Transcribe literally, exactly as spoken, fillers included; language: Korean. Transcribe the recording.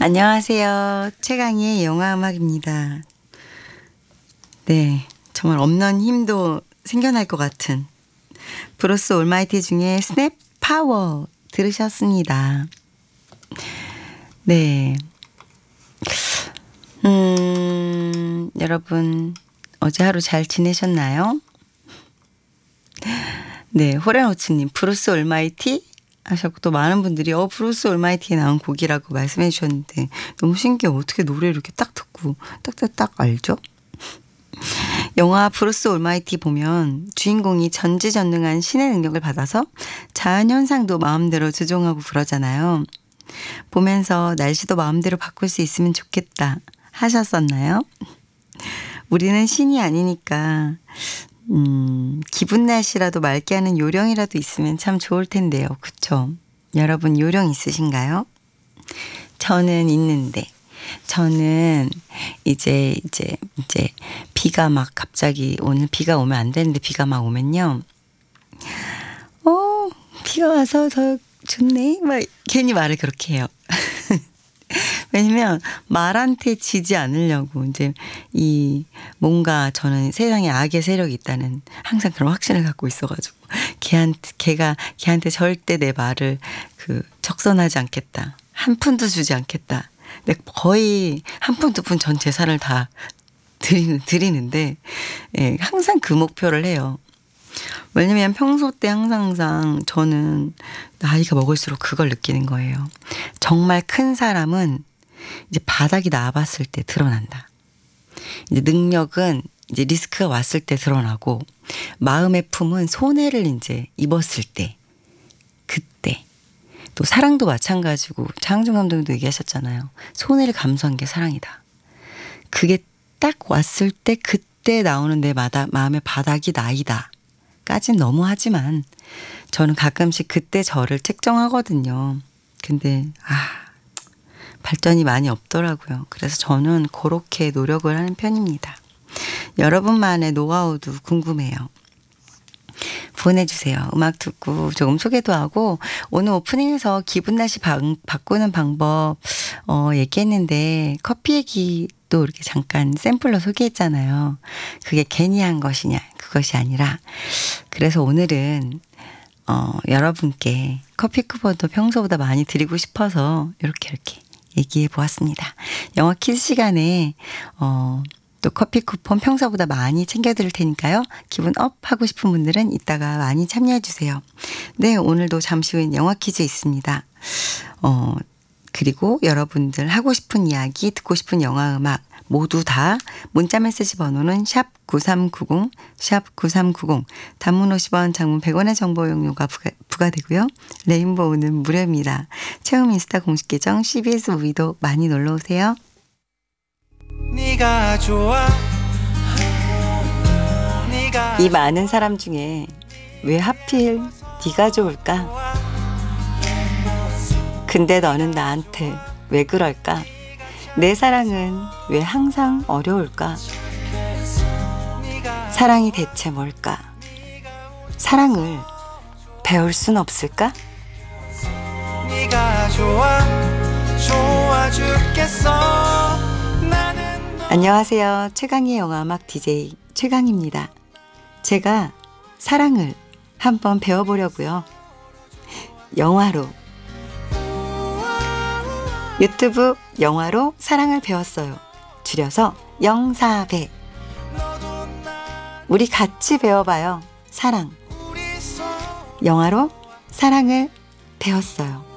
안녕하세요. 최강희의 영화음악입니다. 네, 정말 없는 힘도 생겨날 것 같은 브루스 올마이티 중에 스냅 파워 들으셨습니다. 네, 음, 여러분 어제 하루 잘 지내셨나요? 네, 호레노츠님 브루스 올마이티 하셨고 또 많은 분들이 어 브루스 올마이티에 나온 곡이라고 말씀해 주셨는데 너무 신기해요. 어떻게 노래를 이렇게 딱 듣고 딱딱딱 알죠? 영화 브루스 올마이티 보면 주인공이 전지전능한 신의 능력을 받아서 자연현상도 마음대로 조종하고 그러잖아요. 보면서 날씨도 마음대로 바꿀 수 있으면 좋겠다 하셨었나요? 우리는 신이 아니니까 음, 기분 날씨라도 맑게 하는 요령이라도 있으면 참 좋을 텐데요. 그쵸? 여러분 요령 있으신가요? 저는 있는데 저는 이제 이제 이제 비가 막 갑자기 오늘 비가 오면 안 되는데 비가 막 오면요. 어, 비가 와서 더 좋네. 막 괜히 말을 그렇게 해요. 왜냐면 말한테 지지 않으려고 이제 이 뭔가 저는 세상에 악의 세력이 있다는 항상 그런 확신을 갖고 있어가지고 걔한테 걔가 걔한테 절대 내 말을 그 적선하지 않겠다. 한 푼도 주지 않겠다. 근데 거의 한 푼 두 푼 전 재산을 다 드리는 드리는데 예, 항상 그 목표를 해요. 왜냐면 평소 때 항상 항상 저는 나이가 먹을수록 그걸 느끼는 거예요. 정말 큰 사람은 이제 바닥이 나와봤을 때 드러난다. 이제 능력은 이제 리스크가 왔을 때 드러나고 마음의 품은 손해를 이제 입었을 때 그때 또 사랑도 마찬가지고 장항준 감독도 얘기하셨잖아요. 손해를 감수한 게 사랑이다. 그게 딱 왔을 때 그때 나오는 내 마다, 마음의 바닥이 나이다. 까진 너무하지만 저는 가끔씩 그때 저를 책정하거든요. 근데 아 발전이 많이 없더라고요. 그래서 저는 그렇게 노력을 하는 편입니다. 여러분만의 노하우도 궁금해요. 보내주세요. 음악 듣고 조금 소개도 하고 오늘 오프닝에서 기분 날씨 바, 바꾸는 방법 어, 얘기했는데 커피 얘기도 이렇게 잠깐 샘플로 소개했잖아요. 그게 괜히 한 것이냐 그것이 아니라 그래서 오늘은 어, 여러분께 커피 쿠폰도 평소보다 많이 드리고 싶어서 이렇게 이렇게 얘기해 보았습니다. 영화 퀴즈 시간에 어, 또 커피 쿠폰 평소보다 많이 챙겨드릴 테니까요. 기분 업 하고 싶은 분들은 이따가 많이 참여해 주세요. 네, 오늘도 잠시 후엔 영화 퀴즈 있습니다. 어, 그리고 여러분들 하고 싶은 이야기, 듣고 싶은 영화 음악 모두 다 문자 메시지 번호는 샵 구삼구공, 샵 구삼구공, 단문 오십 원, 장문 백 원의 정보 용료가 부과, 부과되고요. 레인보우는 무료입니다. 채움 인스타 공식 계정 씨비에스 무비도 많이 놀러 오세요. 네가 좋아. 네가 이 많은 사람 중에 왜 하필 네가 좋을까? 근데 너는 나한테 왜 그럴까? 내 사랑은 왜 항상 어려울까? 사랑이 대체 뭘까? 사랑을 배울 순 없을까? 네가 좋아, 좋아 죽겠어. 나는 안녕하세요. 최강희의 영화음악 디제이 최강희입니다. 제가 사랑을 한번 배워보려고요. 영화로 유튜브 영화로 사랑을 배웠어요. 줄여서 영사배. 우리 같이 배워봐요. 사랑. 영화로 사랑을 배웠어요.